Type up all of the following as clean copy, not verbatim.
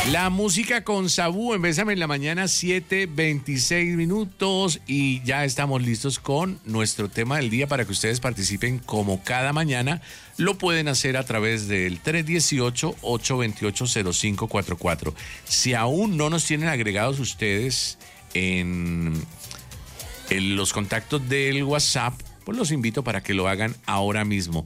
La música con Sabú en Bésame en la Mañana, 7:26 minutos, y ya estamos listos con nuestro tema del día para que ustedes participen como cada mañana. Lo pueden hacer a través del 318-828-0544. Si aún no nos tienen agregados ustedes en los contactos del WhatsApp, pues los invito para que lo hagan ahora mismo.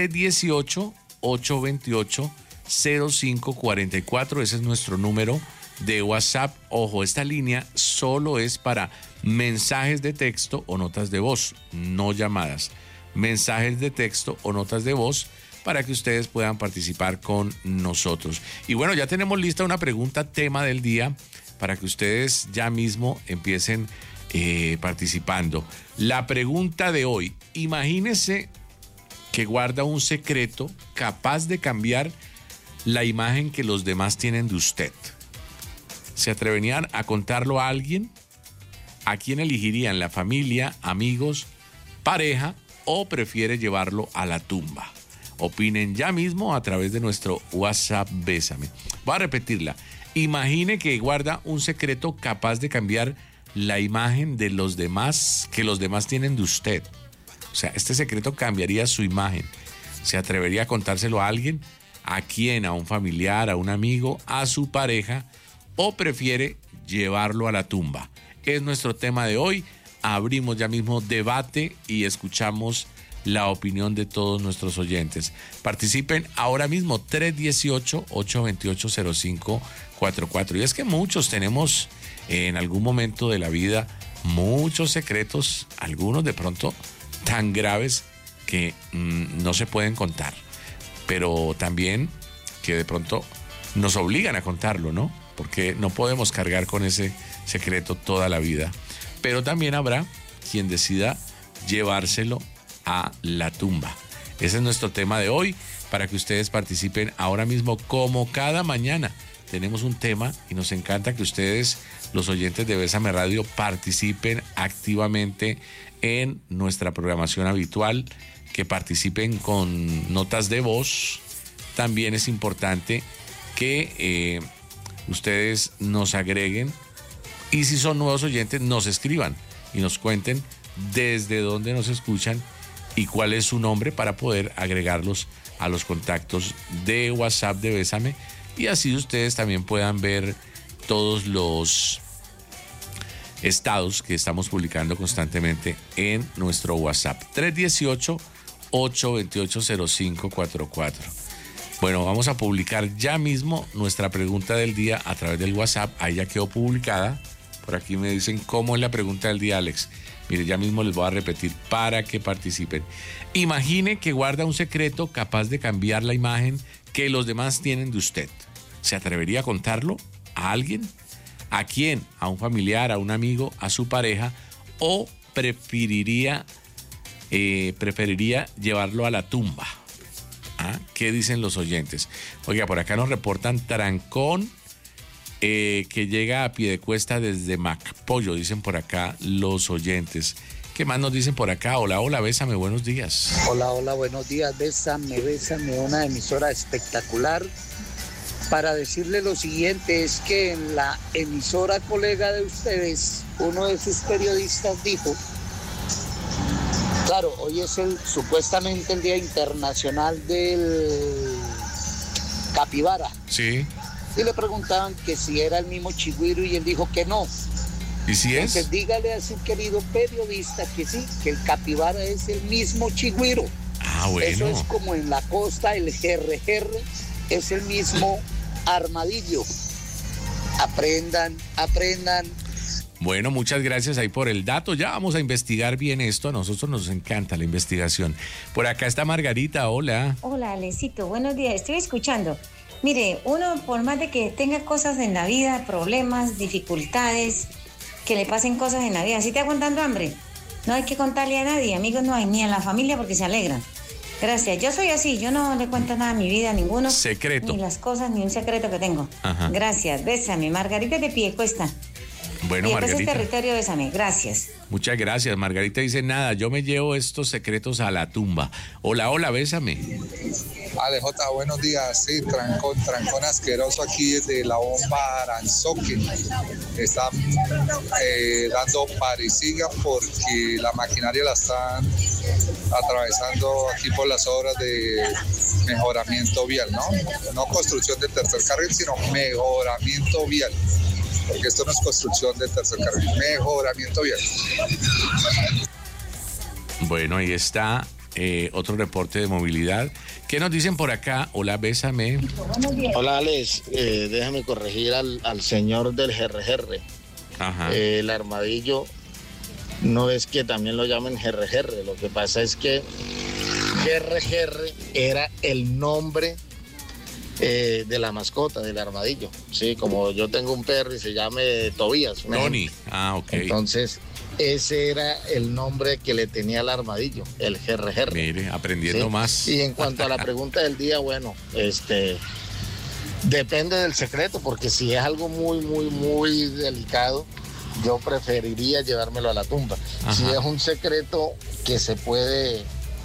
318-828-0544, ese es nuestro número de WhatsApp. Ojo, esta línea solo es para mensajes de texto o notas de voz, no llamadas. Mensajes de texto o notas de voz para que ustedes puedan participar con nosotros. Y bueno, ya tenemos lista una pregunta tema del día para que ustedes ya mismo empiecen participando. La pregunta de hoy: imagínese que guarda un secreto capaz de cambiar la imagen que los demás tienen de usted. ¿Se atreverían a contarlo a alguien? ¿A quién elegirían? ¿La familia, amigos, pareja, o prefiere llevarlo a la tumba? Opinen ya mismo a través de nuestro WhatsApp Bésame. Voy a repetirla. Imagine que guarda un secreto capaz de cambiar la imagen de los demás, que los demás tienen de usted. O sea, este secreto cambiaría su imagen. ¿Se atrevería a contárselo a alguien? ¿A quién? ¿A un familiar, a un amigo, a su pareja? ¿O prefiere llevarlo a la tumba? Es nuestro tema de hoy. Abrimos ya mismo debate y escuchamos la opinión de todos nuestros oyentes. Participen ahora mismo, 318-828-0544. Y es que muchos tenemos en algún momento de la vida muchos secretos, algunos de pronto tan graves que no se pueden contar, pero también que de pronto nos obligan a contarlo, ¿no? Porque no podemos cargar con ese secreto toda la vida. Pero también habrá quien decida llevárselo a la tumba. Ese es nuestro tema de hoy, para que ustedes participen ahora mismo como cada mañana. Tenemos un tema y nos encanta que ustedes, los oyentes de Bésame Radio, participen activamente en nuestra programación habitual, que participen con notas de voz. También es importante que ustedes nos agreguen, y si son nuevos oyentes, nos escriban y nos cuenten desde dónde nos escuchan y cuál es su nombre para poder agregarlos a los contactos de WhatsApp de Bésame, y así ustedes también puedan ver todos los estados que estamos publicando constantemente en nuestro WhatsApp. 318-828-0544. Bueno, vamos a publicar ya mismo nuestra pregunta del día a través del WhatsApp. Ahí ya quedó publicada. Por aquí me dicen cómo es la pregunta del día, Alex. Mire, ya mismo les voy a repetir para que participen. Imagine que guarda un secreto capaz de cambiar la imagen que los demás tienen de usted. ¿Se atrevería a contarlo a alguien? ¿A quién? ¿A un familiar, a un amigo, a su pareja? ¿O preferiría llevarlo a la tumba? ¿Ah? ¿Qué dicen los oyentes? Oiga, por acá nos reportan trancón que llega a Piedecuesta desde Macpollo, dicen por acá los oyentes. ¿Qué más nos dicen por acá? Hola, hola, Bésame, buenos días. Hola, hola, buenos días, Bésame, una emisora espectacular. Para decirle lo siguiente, es que en la emisora colega de ustedes, uno de sus periodistas dijo, claro, hoy es supuestamente el Día Internacional del Capibara. Sí. Y le preguntaban que si era el mismo chigüiro y él dijo que no. ¿Y si es? Entonces dígale a su querido periodista que sí, que el capibara es el mismo chigüiro. Ah, bueno. Eso es como en la costa, el jerre es el mismo armadillo. Aprendan. Bueno, muchas gracias ahí por el dato. Ya vamos a investigar bien esto. A nosotros nos encanta la investigación. Por acá está Margarita, hola. Hola, Alecito, buenos días. Estoy escuchando. Mire, uno por más de que tenga cosas en la vida, problemas, dificultades, que le pasen cosas en la vida, ¿sí está aguantando hambre? No hay que contarle a nadie, amigos no hay, ni a la familia porque se alegran. Gracias, yo soy así, yo no le cuento nada a mi vida a ninguno. Secreto. Ni las cosas, ni un secreto que tengo. Ajá. Gracias, Bésame, Margarita de Piedecuesta. Bueno, y después Margarita. es territorio Bésame. Gracias. Muchas gracias. Margarita dice, nada, yo me llevo estos secretos a la tumba. Hola, hola, bésame. Alejota, buenos días. Sí, trancón asqueroso aquí desde la bomba Aranzoque. Están dando parecida porque la maquinaria la están atravesando aquí por las obras de mejoramiento vial, ¿no? No construcción del tercer carril, sino mejoramiento vial. Porque esto no es construcción del tercer carril, mejoramiento vial. Bueno, ahí está otro reporte de movilidad. ¿Qué nos dicen por acá? Hola, bésame. Hola, Alex. Déjame corregir al señor del GRGR. Ajá. El armadillo no es que también lo llamen GRGR. Lo que pasa es que GRGR era el nombre de la mascota del armadillo. Sí, como yo tengo un perro y se llame Tobías. Tony. Ah, ok. Entonces, ese era el nombre que le tenía al armadillo, el GRGR. Mire, aprendiendo ¿sí? más. Y en cuanto a la pregunta del día, bueno, depende del secreto, porque si es algo muy delicado, yo preferiría llevármelo a la tumba. Ajá. Si es un secreto que se puede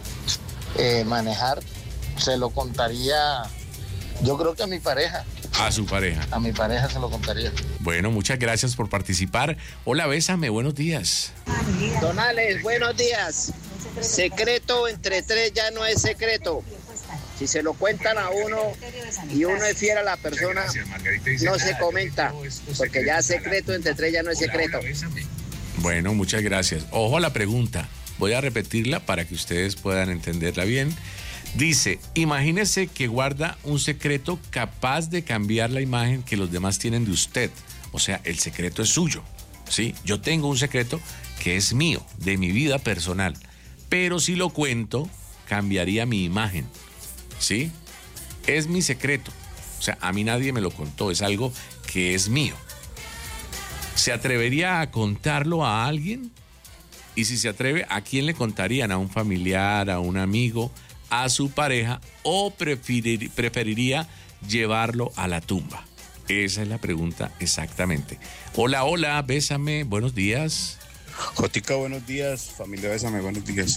manejar, se lo contaría, yo creo que a mi pareja. A su pareja. A mi pareja se lo contaría. Bueno, muchas gracias por participar. Hola, bésame, buenos días. Don Alex, buenos días. Secreto entre tres ya no es secreto. Si se lo cuentan a uno y uno es fiel a la persona, no se comenta, porque ya secreto entre tres ya no es secreto. Bueno, muchas gracias. Ojo a la pregunta. Voy a repetirla para que ustedes puedan entenderla bien. Dice, imagínese que guarda un secreto capaz de cambiar la imagen que los demás tienen de usted. O sea, el secreto es suyo, ¿sí? Yo tengo un secreto que es mío, de mi vida personal. Pero si lo cuento, cambiaría mi imagen, ¿sí? Es mi secreto. O sea, a mí nadie me lo contó, es algo que es mío. ¿Se atrevería a contarlo a alguien? Y si se atreve, ¿a quién le contarían? ¿A un familiar, a un amigo, a su pareja, o preferiría llevarlo a la tumba? Esa es la pregunta exactamente. Hola, hola, bésame, buenos días. Jotica, buenos días, familia Bésame, buenos días.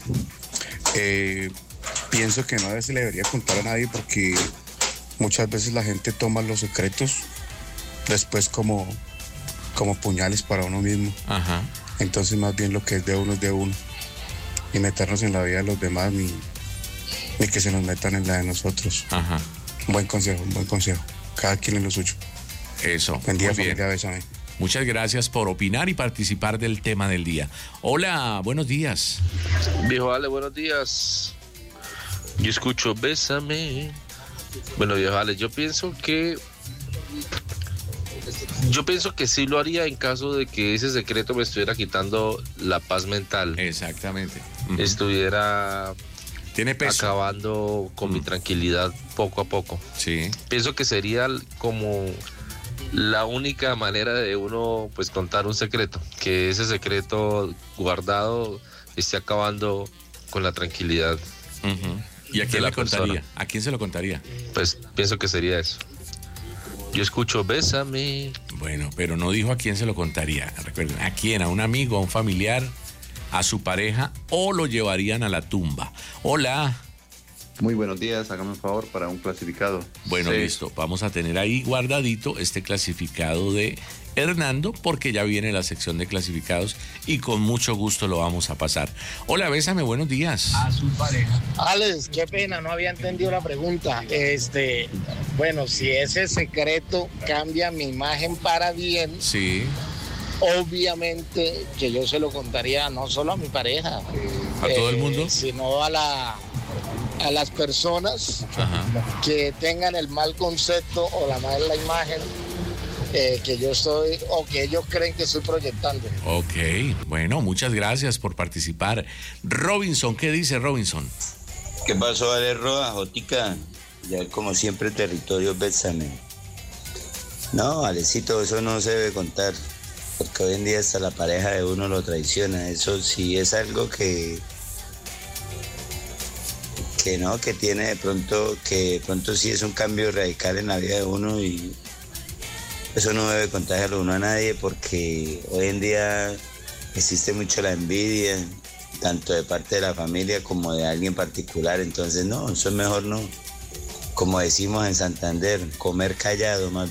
Pienso que no se le debería contar a nadie porque muchas veces la gente toma los secretos después como puñales para uno mismo. Ajá. Entonces más bien lo que es de uno es de uno. Y meternos en la vida de los demás ni que se nos metan en la de nosotros. Ajá. Un buen consejo. Cada quien en lo suyo. Eso. Buen día, muy bien. familia Bésame. Muchas gracias por opinar y participar del tema del día. Hola, buenos días. Viejo Ale, buenos días. Yo escucho Bésame. Bueno, viejo Ale, yo pienso que sí lo haría en caso de que ese secreto me estuviera quitando la paz mental. Exactamente. Estuviera Tiene peso. acabando con mi tranquilidad poco a poco. Sí. Pienso que sería como la única manera de uno pues contar un secreto, que ese secreto guardado esté acabando con la tranquilidad. Uh-huh. ¿Y a quién la le contaría? persona. ¿A quién se lo contaría? Pues pienso que sería eso. Yo escucho Bésame. Bueno, pero no dijo a quién se lo contaría. Recuerden, ¿a quién? ¿A un amigo, a un familiar, a su pareja o lo llevarían a la tumba? Hola. Muy buenos días, hágame un favor para un clasificado. Bueno, Sí. listo. Vamos a tener ahí guardadito este clasificado de Hernando porque ya viene la sección de clasificados y con mucho gusto lo vamos a pasar. Hola, bésame, buenos días. Alex, qué pena, no había entendido la pregunta. Bueno, si ese secreto cambia mi imagen para bien, Sí. obviamente que yo se lo contaría no solo a mi pareja, ¿A todo el mundo? sino a las personas Ajá. que tengan el mal concepto o la mala imagen que yo soy o que ellos creen que estoy proyectando. Ok, bueno, muchas gracias por participar. Robinson, ¿qué dice Robinson? ¿Qué pasó, Ale Roa, Jotica? Ya como siempre, territorio Bésame. No, Alecito, eso no se debe contar, porque hoy en día hasta la pareja de uno lo traiciona. Eso sí es algo que tiene de pronto sí es un cambio radical en la vida de uno y Eso no debe contagiarlo uno a nadie porque hoy en día existe mucho la envidia, tanto de parte de la familia como de alguien particular. Entonces, no, eso es mejor no. Como decimos en Santander, comer callado más